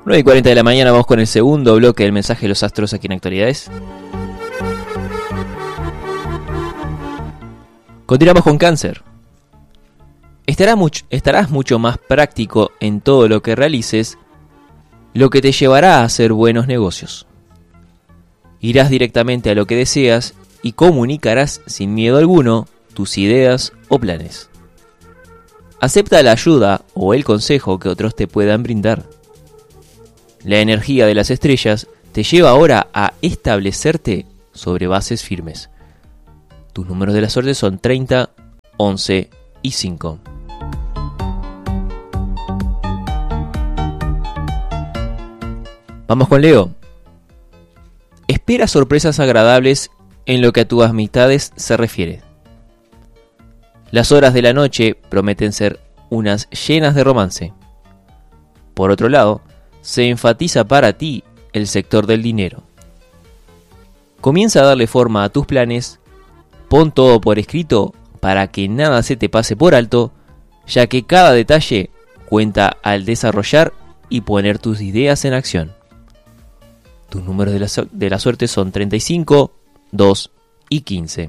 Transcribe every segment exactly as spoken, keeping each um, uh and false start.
nueve y cuarenta de la mañana, vamos con el segundo bloque del mensaje de los astros aquí en Actualidades. Continuamos con Cáncer. Estará much- estarás mucho más práctico en todo lo que realices, lo que te llevará a hacer buenos negocios. Irás directamente a lo que deseas y comunicarás sin miedo alguno tus ideas o planes. Acepta la ayuda o el consejo que otros te puedan brindar. La energía de las estrellas te lleva ahora a establecerte sobre bases firmes. Tus números de la suerte son treinta, once y cinco. Vamos con Leo. Espera sorpresas agradables en lo que a tus amistades se refiere. Las horas de la noche prometen ser unas llenas de romance. Por otro lado, se enfatiza para ti el sector del dinero. Comienza a darle forma a tus planes, pon todo por escrito para que nada se te pase por alto, ya que cada detalle cuenta al desarrollar y poner tus ideas en acción. Tus números de la, su- de la suerte son treinta y cinco, dos y quince.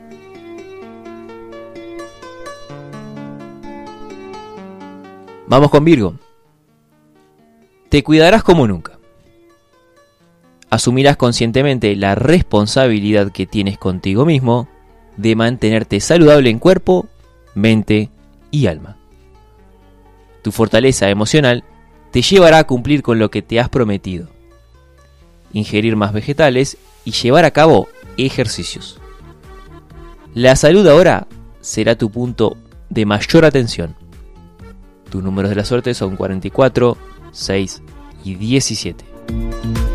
Vamos con Virgo. Te cuidarás como nunca. Asumirás conscientemente la responsabilidad que tienes contigo mismo de mantenerte saludable en cuerpo, mente y alma. Tu fortaleza emocional te llevará a cumplir con lo que te has prometido. Ingerir más vegetales y llevar a cabo ejercicios. La salud ahora será tu punto de mayor atención. Tus números de la suerte son cuarenta y cuatro, seis y diecisiete.